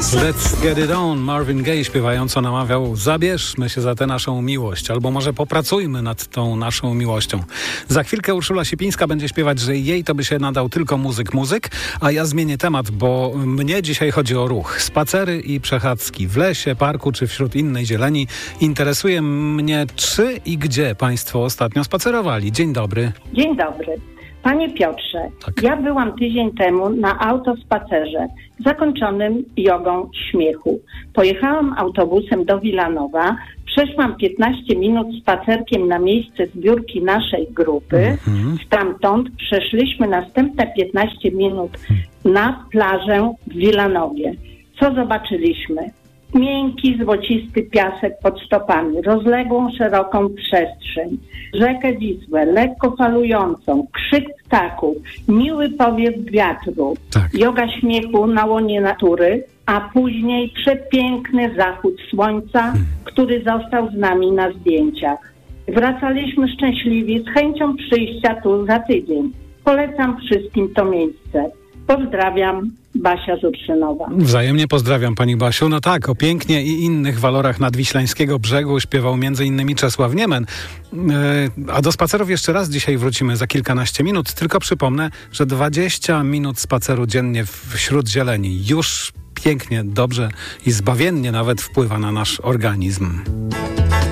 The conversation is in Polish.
Let's get it on. Marvin Gaye śpiewająco namawiał: zabierzmy się za tę naszą miłość, albo może popracujmy nad tą naszą miłością. Za chwilkę Urszula Siepińska będzie śpiewać, że jej to by się nadał tylko muzyk, a ja zmienię temat, bo mnie dzisiaj chodzi o ruch. Spacery i przechadzki w lesie, parku czy wśród innej zieleni. Interesuje mnie, czy i gdzie państwo ostatnio spacerowali. Dzień dobry. Dzień dobry. Panie Piotrze, Tak. Ja byłam tydzień temu na autospacerze zakończonym jogą śmiechu. Pojechałam autobusem do Wilanowa, przeszłam 15 minut spacerkiem na miejsce zbiórki naszej grupy. Stamtąd przeszliśmy następne 15 minut na plażę w Wilanowie. Co zobaczyliśmy? Miękki, złocisty piasek pod stopami, rozległą, szeroką przestrzeń, rzekę Wisłę, lekko falującą, krzyk ptaków, miły powiew wiatru, Tak. joga śmiechu na łonie natury, a później przepiękny zachód słońca, który został z nami na zdjęciach. Wracaliśmy szczęśliwi, z chęcią przyjścia tu za tydzień. Polecam wszystkim to miejsce. Pozdrawiam, Basia z Urszynowa. Wzajemnie pozdrawiam pani Basiu. No tak, o pięknie i innych walorach nadwiślańskiego brzegu śpiewał m.in. Czesław Niemen. A do spacerów jeszcze raz dzisiaj wrócimy za kilkanaście minut. Tylko przypomnę, że 20 minut spaceru dziennie wśród zieleni już pięknie, dobrze i zbawiennie nawet wpływa na nasz organizm.